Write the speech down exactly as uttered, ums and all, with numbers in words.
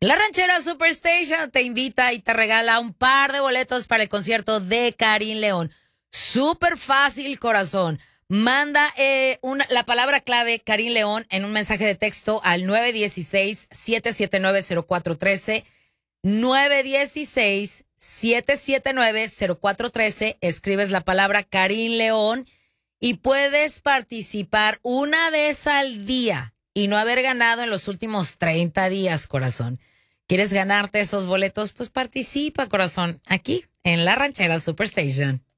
La Ranchera Superstation te invita y te regala un par de boletos para el concierto de Karin León. Súper fácil, corazón. Manda eh, una, la palabra clave Karin León en un mensaje de texto al nueve uno seis, siete siete nueve, cero cuatro uno tres. nueve uno seis, siete siete nueve, cero cuatro uno tres. Escribes la palabra Karin León y puedes participar una vez al día y no haber ganado en los últimos treinta días, corazón. ¿Quieres ganarte esos boletos? Pues participa, corazón, aquí en La Ranchera Superstation.